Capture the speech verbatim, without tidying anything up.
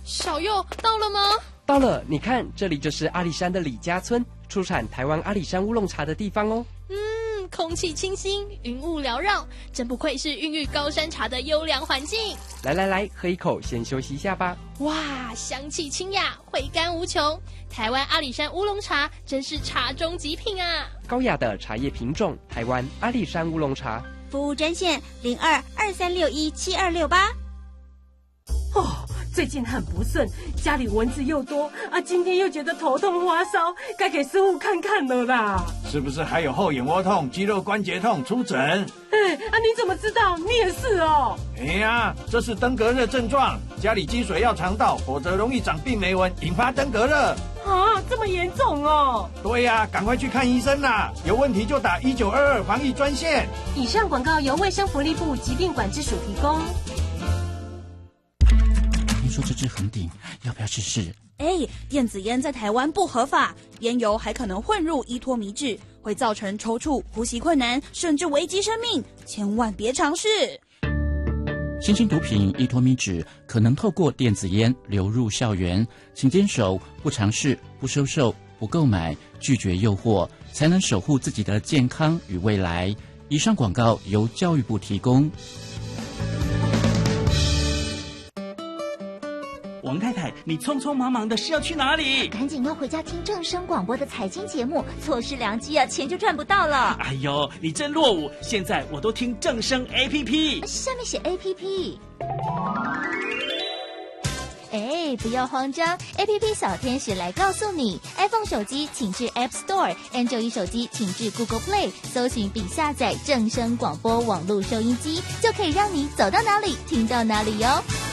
小佑到了吗？ 到了，你看，这里就是阿里山的李家村，出产台湾阿里山乌龙茶的地方哦。 嗯，空气清新，云雾缭绕，真不愧是孕育高山茶的优良环境。 来来来，喝一口，先休息一下吧。 哇，香气清雅，回甘无穷。台湾阿里山乌龙茶真是茶中极品啊！ 高雅的茶叶品种，台湾阿里山乌龙茶。 服务专线零二二三六一七二六八。 哦，最近很不顺，家里蚊子又多啊，今天又觉得头痛发烧，该给师傅看看了啦。 是不是还有后眼窝痛、肌肉关节痛？出诊。 哎啊，你怎么知道？你也是哦。 哎呀，这是登革热症状，家里积水要常倒，否则容易长病媒蚊，引发登革热。 啊，这么严重哦。 对呀，赶快去看医生啦，有问题就打一九二二防疫专线。 以上广告由卫生福利部疾病管制署提供。 听说这支横顶，要不要试试？ 哎，电子烟在台湾不合法，烟油还可能混入依托醚质，会造成抽搐、呼吸困难，甚至危及生命，千万别尝试。 新型毒品依托醚质可能透过电子烟流入校园，请坚守不尝试、不收受、不购买、拒绝诱惑，才能守护自己的健康与未来。以上广告由教育部提供。 王太太，你匆匆忙忙的是要去哪里？ 赶紧要回家听正声广播的财经节目，错失良机啊，钱就赚不到了。 哎呦，你真落伍！现在我都听正声 A P P， 下面写 A P P。哎，不要慌张 ，A P P 小天使来告诉你 ，iPhone 手机请至 App Store，Android 手机请至 Google Play， 搜寻并下载正声广播网络收音机，就可以让你走到哪里听到哪里哟。